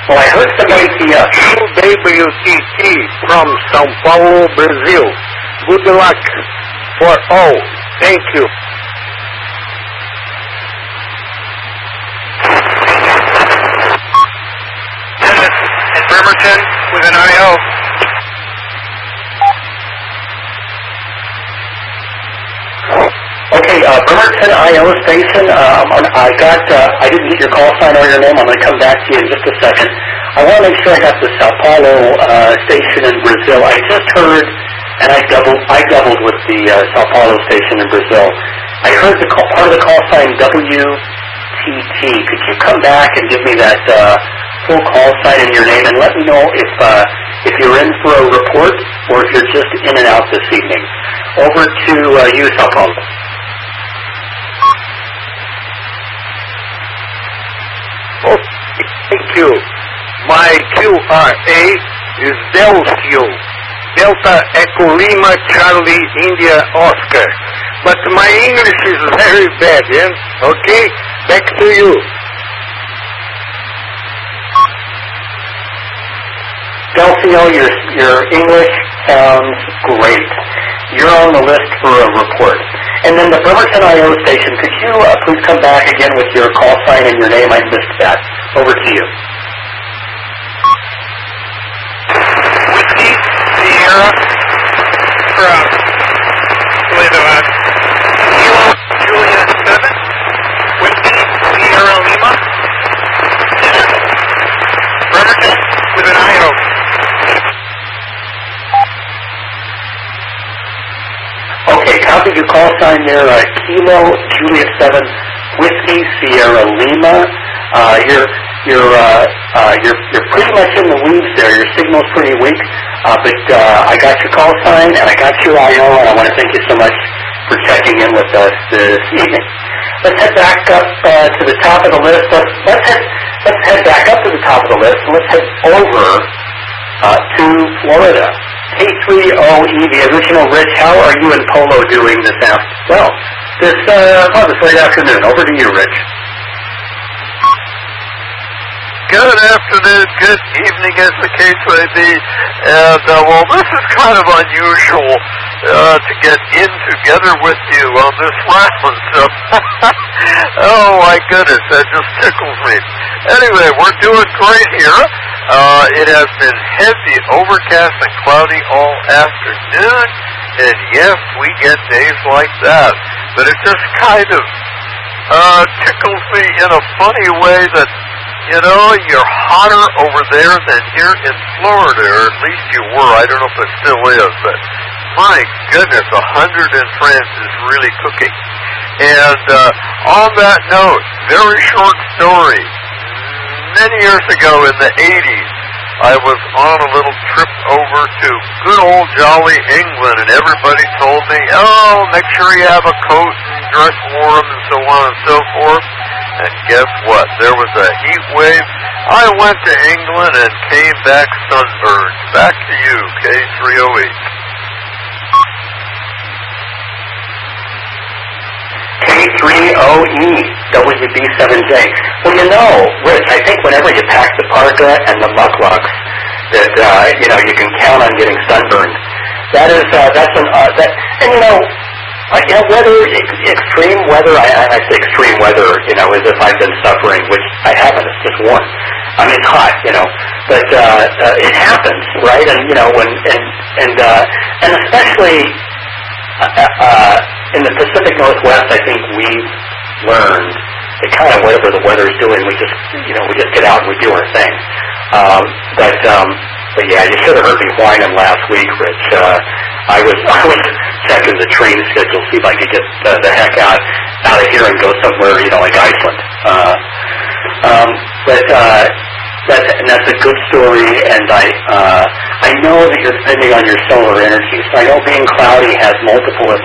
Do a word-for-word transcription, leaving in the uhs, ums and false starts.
Well, I heard somebody here. W T T from São Paulo, Brazil. Good luck for all. Thank you. Dennis in Bremerton with an I O. Okay, uh, Bremerton I O station. Um, I got. Uh, I didn't get your call sign or your name. I'm going to come back to you in just a second. I want to make sure I got the Sao Paulo uh, station in Brazil. I just heard, and I doubled. I doubled with the uh, Sao Paulo station in Brazil. I heard the call, part of the call sign W T T. Could you come back and give me that uh, full call sign and your name, and let me know if uh, if you're in for a report or if you're just in and out this evening. Over to uh, you, Sao Paulo. Oh, thank you. My Q R A is Delcio, Delta Echo Lima Charlie India Oscar. But my English is very bad, yeah? Okay? Back to you. Delcio, your, your English sounds great. You're on the list for a report. And then the Bremerton I O station, could you uh, please come back again with your call sign and your name? I missed that. Over to you. Whiskey Sierra from Toledo, uh, Kilo Julia seven, Whiskey Sierra Lima, Dennis, Bremerton with an I O. Okay, copy your call sign there, uh, Kilo Juliet seven, Whiskey Sierra Lima. Uh, you're you're uh, uh, you're you're pretty much in the weeds there. Your signal's pretty weak, uh, but uh, I got your call sign and I got your I O, and I want to thank you so much for checking in with us this evening. Let's head back up uh, to the top of the list. Let's let's head let's head back up to the top of the list. Let's head over uh, to Florida. K three O E, the original Rich. How are you and Polo doing this afternoon? Well, this uh, oh, this late afternoon. Over to you, Rich. Good afternoon, good evening, as the case may be. And, uh, well, this is kind of unusual uh, to get in together with you on this round. So, oh, my goodness, that just tickles me. Anyway, we're doing great here. Uh, it has been heavy, overcast, and cloudy all afternoon. And, yes, we get days like that. But it just kind of uh, tickles me in a funny way that, you know, you're hotter over there than here in Florida, or at least you were. I don't know if it still is, but my goodness, a hundred in France is really cooking. And uh, on that note, very short story. Many years ago in the eighties, I was on a little trip over to good old jolly England, and everybody told me, oh, make sure you have a coat and dress warm and so on and so forth. And guess what? There was a heat wave. I went to England and came back sunburned. Back to you, K three O E. K three O E, W B seven J. Well, you know, Rich, I think whenever you pack the parka and the mucklucks, that, uh, you know, you can count on getting sunburned. That is, uh, that's an, uh, that, and you know, Uh, you know, weather, ex- extreme weather, I, I say extreme weather, you know, as if I've been suffering, which I haven't, it's just warm. I mean, it's hot, you know, but uh, uh, it happens, right? And, you know, when, and, and, uh, and especially uh, uh, in the Pacific Northwest, I think we've learned that kind of whatever the weather's doing, we just, you know, we just get out and we do our thing. Um, but, um, but yeah, you should have heard me whining last week, Rich. Uh, I was, I was checking the train schedule, see if I could get uh, the heck out, out of here and go somewhere, you know, like Iceland. Uh, um, but, uh, that's, and that's a good story, and I, uh, I know that you're depending on your solar energy. So I know being cloudy has multiple